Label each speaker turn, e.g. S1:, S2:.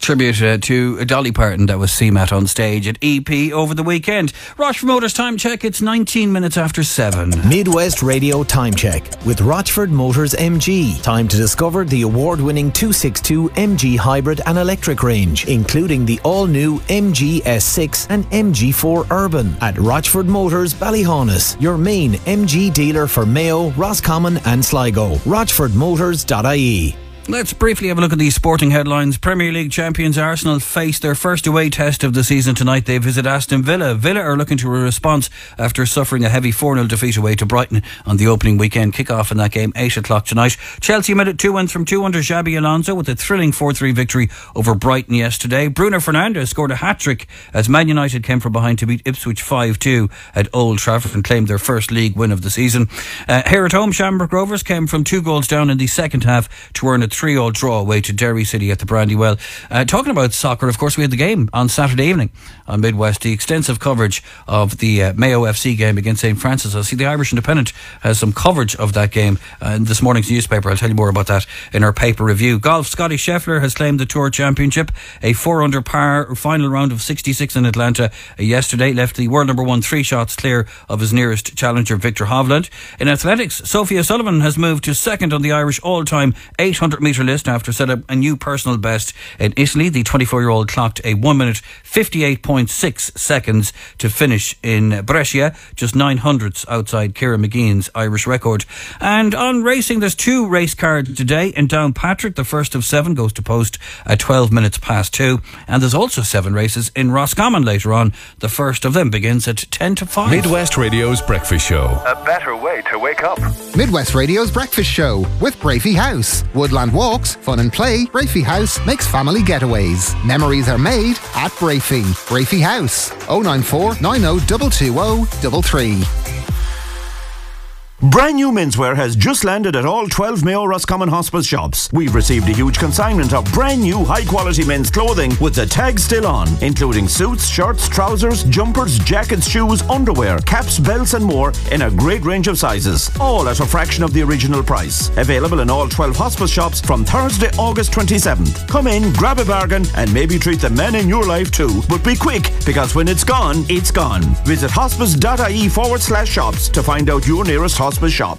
S1: Tribute to Dolly Parton. That was CMAT on stage at EP over the weekend. Rochford Motors time check. It's 19 minutes after 7.
S2: Midwest Radio time check with Rochford Motors MG. Time to discover the award-winning 262 MG hybrid and electric range, including the all-new MG S6 and MG4 Urban at Rochford Motors Ballyhaunis, your main MG dealer for Mayo, Roscommon and Sligo. RochfordMotors.ie.
S1: Let's briefly have a look at these sporting headlines. Premier League champions Arsenal face their first away test of the season tonight. They visit Aston Villa. Villa are looking to a response after suffering a heavy 4-0 defeat away to Brighton on the opening weekend. Kick-off in that game, 8 o'clock tonight. Chelsea made it 2-1 from 2 under Xabi Alonso with a thrilling 4-3 victory over Brighton yesterday. Bruno Fernandes scored a hat-trick as Man United came from behind to beat Ipswich 5-2 at Old Trafford and claimed their first league win of the season. Here at home, Shamrock Rovers came from 2 goals down in the second half to earn a 3-3 draw away to Derry City at the Brandywell. Talking about soccer, of course, we had the game on Saturday evening on Midwest. The extensive coverage of the Mayo FC game against St. Francis. I see the Irish Independent has some coverage of that game in this morning's newspaper. I'll tell you more about that in our paper review. Golf, Scotty Scheffler has claimed the Tour Championship. A 4-under par final round of 66 in Atlanta yesterday left the world number one 3 shots clear of his nearest challenger, Victor Hovland. In athletics, Sophia Sullivan has moved to second on the Irish all-time 800-metre list after set up a new personal best in Italy. The 24-year-old clocked a 1 minute 58.6 seconds to finish in Brescia, just 900ths outside Ciara McGeehan's Irish record. And on racing, there's 2 race cards today in Downpatrick. The first of 7 goes to post at 12 minutes past 2, and there's also 7 races in Roscommon later on. The first of them begins at 10 to 5.
S3: Midwest Radio's Breakfast Show.
S4: A better way to wake up.
S5: Midwest Radio's Breakfast Show with Brafey House. Woodland walks, fun and play. Brafey House makes family getaways. Memories are made at Brafey. Brafey House. 094 90 220 33.
S6: Brand new menswear has just landed at all 12 Mayo Roscommon Hospice shops. We've received a huge consignment of brand new high quality men's clothing with the tag still on, including suits, shirts, trousers, jumpers, jackets, shoes, underwear, caps, belts and more in a great range of sizes. All at a fraction of the original price. Available in all 12 hospice shops from Thursday, August 27th. Come in, grab a bargain and maybe treat the men in your life too. But be quick, because when it's gone, it's gone. Visit hospice.ie/shops to find out your nearest hospice shop.